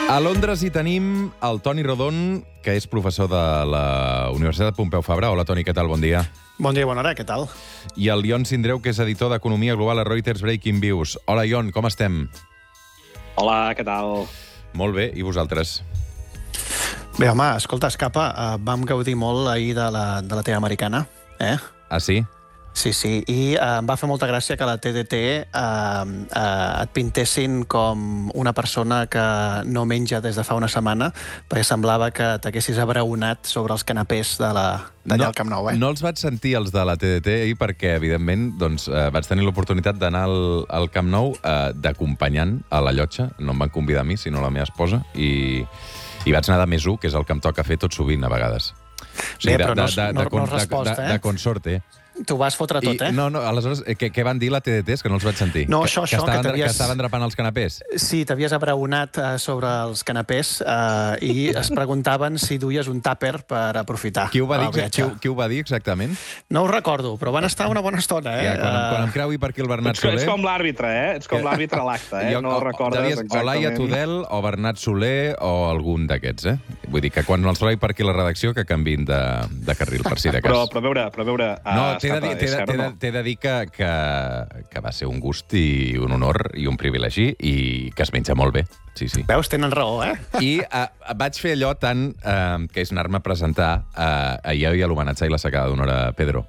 A Londres hi tenim el Toni Rodon, que és professor de la Universitat Pompeu Fabra. Hola, Toni, què tal? Bon dia. Bon dia, bona hora, què tal? I el Ion Sindreu, que és editor d'Economia Global a Reuters Breaking Views. Hola, Ion, com estem? Hola, què tal? Molt bé, i vosaltres? Bé, home, escolta, Escapa, vam gaudir molt ahir de la teva americana, eh? Ah, sí? Sí, i em va fer molta gràcia que a la TDT et pintessin com una persona que no menja des de fa una setmana, perquè semblava que t'haguessis abraonat sobre els canapés d'allà al Camp Nou, eh? No els vaig sentir, els de la TDT, ahir, perquè, evidentment, doncs, vaig tenir l'oportunitat d'anar al Camp Nou d'acompanyant a la llotja. No em van convidar a mi, sinó a la meva esposa, i vaig anar de més 1, que és el que em toca fer tot sovint, a vegades. O sigui, bé, però no has respost, eh? De consorte. T'ho vas fotre tot, eh? No, aleshores, què van dir la TDT? És que no els vaig sentir. No, que estaven drapant els canapés? Sí, t'havies abraonat sobre els canapés i es preguntaven si duies un tàper per aprofitar. Qui ho va dir exactament? No ho recordo, però van estar una bona estona, eh? Ja, quan em creui per aquí el Bernat Soler... Ets com l'àrbitre, eh? Ets com l'àrbitre a l'acte, eh? No recordes exactament. O Laia Tudel, o Bernat Soler, o algun d'aquests, eh? Vull dir que quan els trobui per aquí la redacció, que canviïn de carril, per si de cas. Però a veure... No, t'he de dir que va ser un gust i un honor i un privilegi i que es menja molt bé. Sí. Veus, tenen raó, eh? I vaig fer allò tant que és anar-me a presentar ahir hi havia l'homenatge i la secada d'honor a Pedro.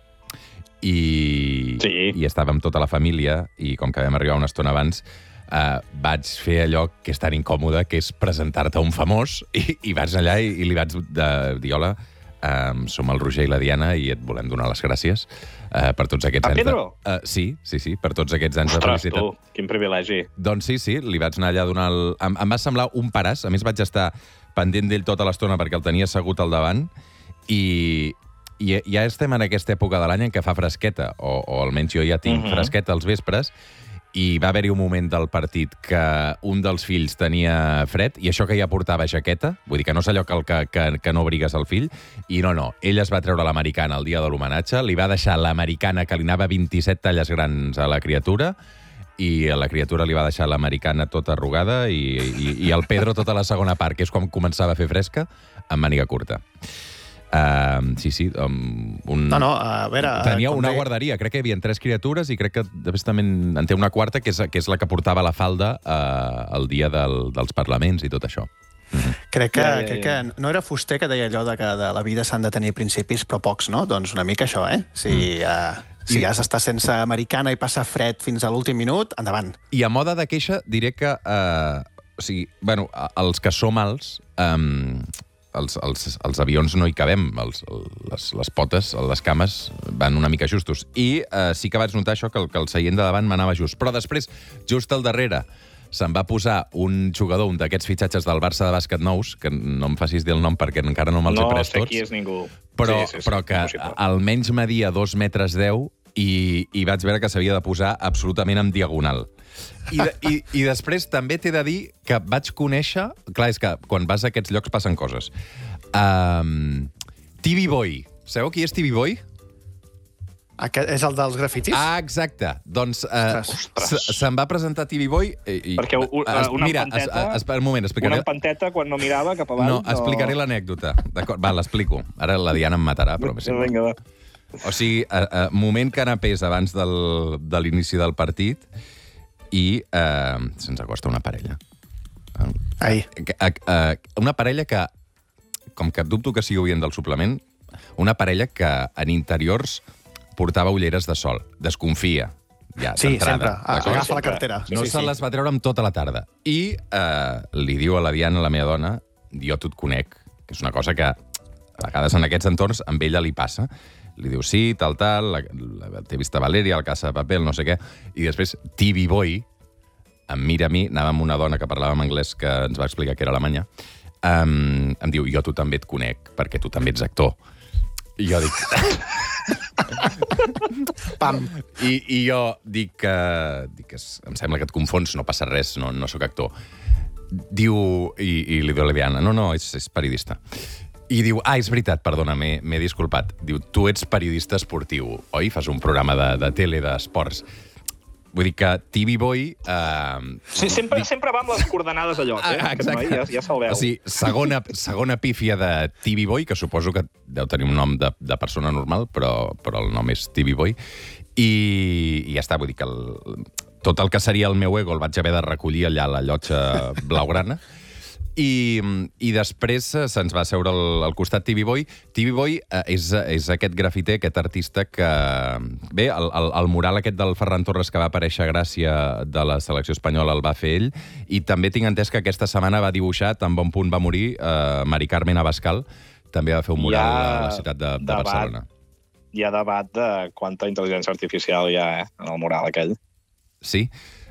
I estàvem tota la família i com que vam arribar una estona abans vaig fer allò que és tan incòmode, que és presentar-te a un famós i vaig allà i li vaig dir hola, som el Roger i la Diana i et volem donar les gràcies per tots aquests anys. A Pedro? Sí, per tots aquests anys de felicitat. Ostres, tu, quin privilegi. Doncs sí, li vaig anar allà a donar Em va semblar un paràs, a més vaig estar pendent d'ell tota l'estona perquè el tenia assegut al davant i ja estem en aquesta època de l'any en què fa fresqueta, o almenys jo ja tinc fresqueta als vespres, i va haver-hi un moment del partit que un dels fills tenia fred, i això que ja portava jaqueta, vull dir que no és allò que no abrigues el fill, i no, ell es va treure l'americana el dia de l'homenatge, li va deixar l'americana que li anava 27 talles grans a la criatura, i a la criatura li va deixar l'americana tota arrugada, i el Pedro tota la segona part, que és quan començava a fer fresca, amb màniga curta. Sí. A veure... Tenia una guarderia, crec que hi havia 3 criatures i crec que després també en té una quarta, que és la que portava la falda el dia dels parlaments i tot això. Crec que no era Fuster que deia allò que de la vida s'han de tenir principis, però pocs, no? Doncs una mica això, eh? Si has d'estar sense americana i passar fred fins a l'últim minut, endavant. I a moda de queixa diré que els que som alts... Els avions no hi cabem, les potes, les cames van una mica justos. I sí que vaig notar això, que el seient de davant m'anava just. Però després, just al darrere, se'n va posar un jugador, un d'aquests fitxatges del Barça de bàsquet nous, que no em facis dir el nom perquè encara no me'ls he pres tots. No sé qui és ningú. Però que almenys media 2,10 metres i vaig veure que s'havia de posar absolutament en diagonal. I després també t'he de dir que vaig conèixer... Clar, és que quan vas a aquests llocs passen coses. TV Boy. Sabeu qui és TV Boy? Aquest és el dels grafitis? Ah, exacte. Doncs se'n va presentar TV Boy... Perquè una empanteta, quan no mirava cap avall... No, explicaré l'anècdota. Va, l'explico. Ara la Diana em matarà, però... Vinga, va. O sigui, moment canapés abans de l'inici del partit i se'ns acosta una parella. Una parella que, com que dubto que sigui oient del suplement, una parella que en interiors portava ulleres de sol. Desconfia. Ja, sí, sempre. Agafa la cartera. No se les va treure amb tota la tarda. I li diu a la Diana, la meva dona, jo et conec, que és una cosa que a vegades en aquests entorns amb ella li passa. Li diu, sí, tal, t'he vist a Valèria, al Casa de Papel, no sé què. I després, TV Boy, em mira a mi, anava amb una dona que parlava en anglès, que ens va explicar que era alemanya, em diu, jo tu també et conec, perquè tu també ets actor. I jo dic... Pam! I jo dic que em sembla que et confons, no passa res, no sóc actor. Diu, i li diu a la Diana, no, és periodista. I diu, és veritat, perdona, m'he disculpat. Diu, tu ets periodista esportiu, oi? Fas un programa de tele, d'esports. Vull dir que TV Boy... Sí, sempre va amb les coordenades a lloc, Exacte. Ja se'l veu. O sigui, segona pífia de TV Boy, que suposo que deu tenir un nom de persona normal, però el nom és TV Boy. I ja està, vull dir que tot el que seria el meu ego el vaig haver de recollir allà a la llotja blaugrana. I després se'ns va seure al costat TV Boy. TV Boy és aquest grafiter, aquest artista que... Bé, el mural aquest del Ferran Torres que va aparèixer a Gràcia de la selecció espanyola el va fer ell, i també tinc entès que aquesta setmana va dibuixar, tan bon punt va morir, Mari Carmen Abascal, també va fer un mural a la ciutat de Barcelona. Hi ha debat de quanta intel·ligència artificial hi ha en el mural aquell. Sí?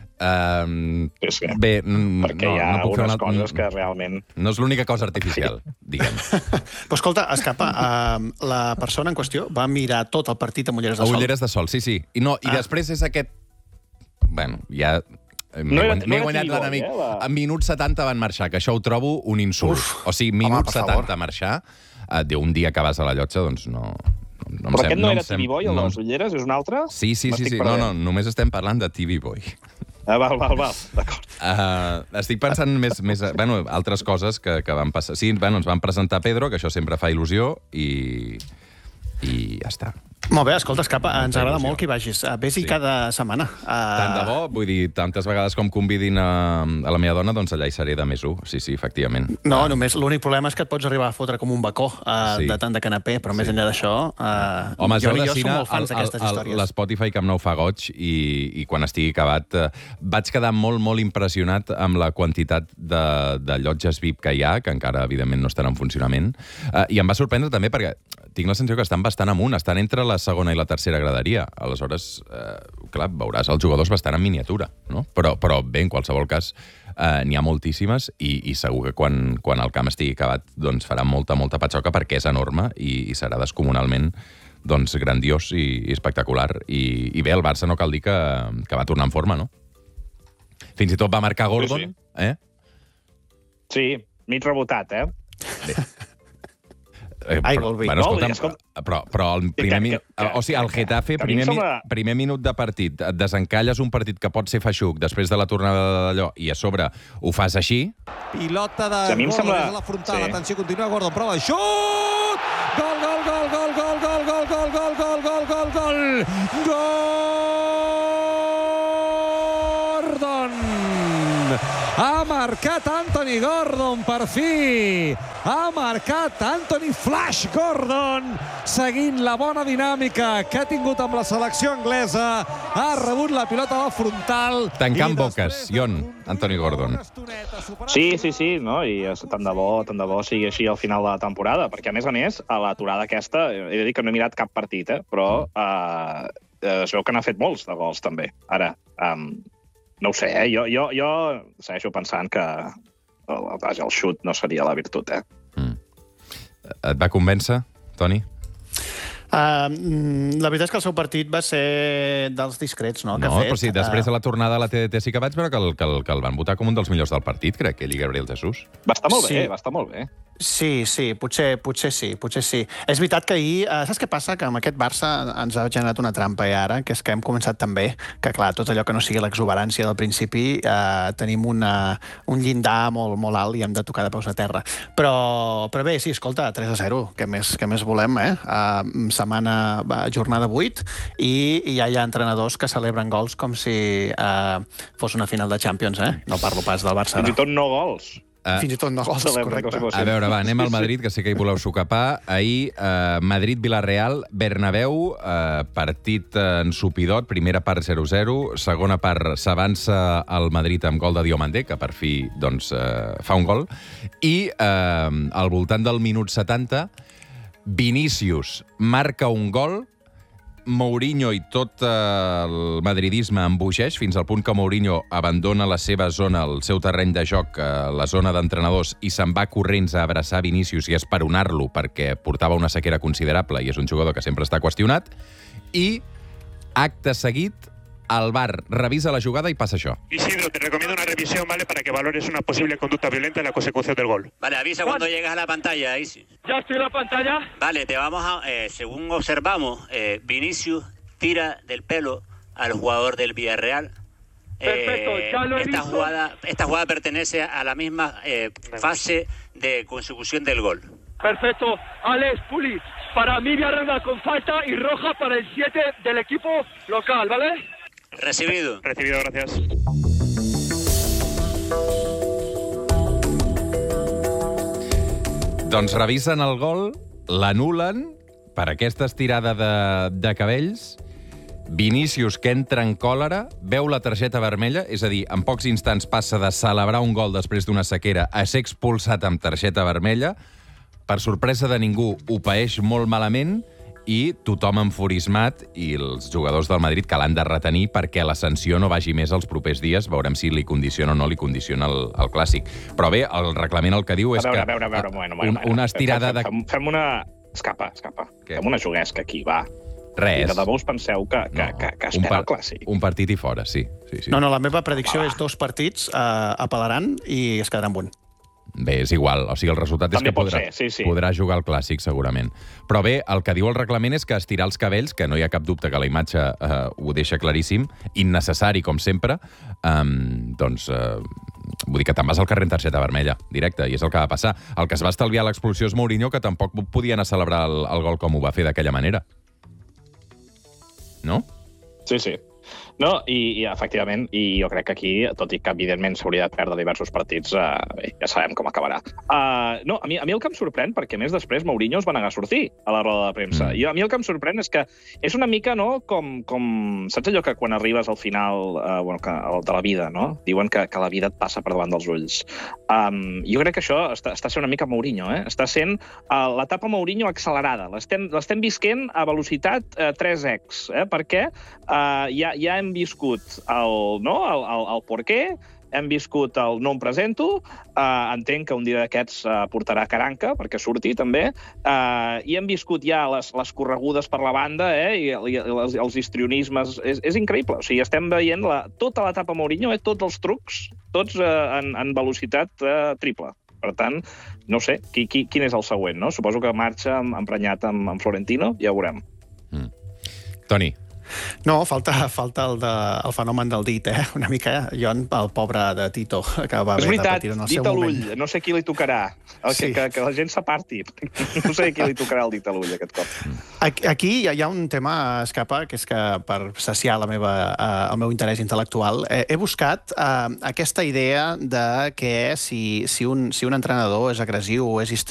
Sí. Bé, perquè hi ha unes coses que realment... No és l'única cosa artificial, diguem. Però escolta, Escapa, la persona en qüestió va mirar tot el partit amb ulleres de sol. Ulleres de sol, sí. I després és aquest... Bueno, ja... M'he guanyat l'enemic. En minuts 70 van marxar, que això ho trobo un insult. O sigui, minuts 70 marxar, d'un dia que vas a la llotja, doncs no... Però aquest no era TV Boy, el de les ulleres? És un altre? Sí. No, només estem parlant de TV Boy. Val, d'acord. Estic pensant més altres coses que van passar. Sí, ens van presentar Pedro, que això sempre fa il·lusió, i ja està. Molt bé, escolta, Escapa, ens agrada molt que hi vagis. Ves-hi cada setmana. Tant de bo, vull dir, tantes vegades com convidin a la meva dona, doncs allà hi seré de més 1. Sí, efectivament. No, només l'únic problema és que et pots arribar a fotre com un bacó de tant de canapé, però més enllà d'això... Home, jo som molt fans d'aquestes històries. L'Spotify que em no ho fa goig, i quan estigui acabat vaig quedar molt, molt impressionat amb la quantitat de llotges VIP que hi ha, que encara, evidentment, no estan en funcionament. I em va sorprendre també perquè tinc la sensació que estan bastant amunt, estan entre la segona i la tercera graderia. Aleshores, clar, veuràs els jugadors bastant en miniatura, no? Però bé, en qualsevol cas, n'hi ha moltíssimes i segur que quan el camp estigui acabat doncs farà molta patxoca perquè és enorme i serà descomunalment doncs, grandiós i espectacular. I bé, el Barça no cal dir que va tornar en forma, no? Fins i tot va marcar Gordon. Sí, mig rebotat, Bé. Però el primer minut... O sigui, el Getafe, primer minut de partit, et desencalles un partit que pot ser feixuc després de la tornada d'allò i a sobre ho fas així... Pilota de Gordon des de la frontal. Atenció, continua Gordon, prova de xut! Gordon! Ha marcat Anthony Gordon, per fi! Ha marcat Anthony Flash Gordon, seguint la bona dinàmica que ha tingut amb la selecció anglesa. Ha rebut la pilota a la frontal. Tancant boques, Jon, Anthony Gordon. Sí, no? I tant de bo sigui així al final de la temporada, perquè a més, a l'aturada aquesta, he de dir que no he mirat cap partit, però es veu que n'ha fet molts de gols, també. Ara, no ho sé, jo segueixo pensant que el xut no seria la virtut, Et va convèncer, Toni? La veritat és que el seu partit va ser dels discrets, no? No, però sí, després de la tornada a la TDT sí que vaig veure que el van votar com un dels millors del partit, crec, ell i Gabriel Jesús. Va estar molt bé. Sí, potser sí. És veritat que ahir... Saps què passa? Que amb aquest Barça ens ha generat una trampa ara, que és que hem començat també, que clar, tot allò que no sigui l'exuberància del principi, tenim un llindar molt alt i hem de tocar de peus a terra. Però bé, sí, escolta, 3-0, què més volem, jornada 8, i ja hi ha entrenadors que celebren gols com si fos una final de Champions, No parlo pas del Barça. Fins i tot no gols. Fins i tot no gols, correcte. A veure, va, anem al Madrid, que sé que hi voleu socapar. Ahir, Madrid-Villarreal, Bernabéu, partit ensupidot, primera part 0-0, segona part s'avança al Madrid amb gol de Diomandé, que per fi fa un gol, i al voltant del minut 70, Vinícius marca un gol, Mourinho i tot el madridisme embogeix fins al punt que Mourinho abandona la seva zona, el seu terreny de joc, la zona d'entrenadors, i se'n va corrents a abraçar Vinícius i a esperonar-lo perquè portava una sequera considerable i és un jugador que sempre està qüestionat. I, acte seguit, el VAR revisa la jugada y pasa això. Isidro, te recomiendo una revisión, ¿vale? Para que valores una posible conducta violenta en la consecución del gol. Vale, avisa cuando llegas a la pantalla, Isi. ¿Ya estoy en la pantalla? Vale, te vamos a... según observamos, Vinicius tira del pelo al jugador del Villarreal. Perfecto, ya lo he esta visto. esta jugada pertenece a la misma fase de consecución del gol. Perfecto. Alex Puli, para mí Villarreal con falta y roja para el 7 del equipo local, ¿vale? Recibido. Recibido, gracias. Doncs revisen el gol, l'anulen per aquesta estirada de cabells. Vinícius, que entra en còlera, veu la targeta vermella, és a dir, en pocs instants passa de celebrar un gol després d'una sequera a ser expulsat amb targeta vermella. Per sorpresa de ningú, ho paeix molt malament i tothom enfurismat, i els jugadors del Madrid que l'han de retenir perquè la sanció no vagi més els propers dies. Veurem si li condiciona o no li condiciona el Clàssic. Però bé, el reglament el que diu és a veure, una estirada de... Fem una... Escapa. Què? Fem una juguesca aquí, va. Res. I de debò us penseu que espera el Clàssic. Un partit i fora, sí. No, la meva predicció és 2 partits apel·laran i es quedaran amb un. Bé, és igual. O sigui, el resultat és També que podrà jugar al Clàssic, segurament. Però bé, el que diu el reglament és que estirar els cabells, que no hi ha cap dubte que la imatge ho deixa claríssim, innecessari, com sempre, vull dir que te'n vas al carrer en targeta vermella, directe, i és el que va passar. El que es va estalviar l'expulsió és Mourinho, que tampoc podia anar a celebrar el gol com ho va fer d'aquella manera. No? Sí. No, i efectivament, i jo crec que aquí, tot i que evidentment s'hauria de perdre diversos partits, bé, ja sabem com acabarà. No, a mi el que em sorprèn, perquè més després Mourinho es va negar a sortir a la roda de premsa. I a mi el que em sorprèn és que és una mica, no, com saps allò que quan arribes al final de la vida, no? Diuen que la vida et passa per davant dels ulls. Jo crec que això està sent una mica Mourinho, Està sent l'etapa Mourinho accelerada. L'estem visquent a velocitat 3x, perquè ja hem viscut el porqué, hem viscut el no em presento, entenc que un dia d'aquests portarà caranca, perquè surti també, i hem viscut ja les corregudes per la banda i els histrionismes. És increïble. O sigui, estem veient tota l'etapa Mourinho, tots els trucs, tots en velocitat triple. Per tant, no sé, quin és el següent, no? Suposo que marxa emprenyat amb Florentino, ja ho veurem. Toni. No, falta el fenomen del dit, una mica, Jon, el pobre de Tito, que va haver de patir en el seu moment. Dit a l'ull, no sé qui li tocarà, que la gent s'aparti, no sé qui li tocarà el dit a l'ull aquest cop. Aquí hi ha un tema, Escapa, que és que per saciar el meu interès intel·lectual, he buscat aquesta idea de que si un entrenador és agressiu o és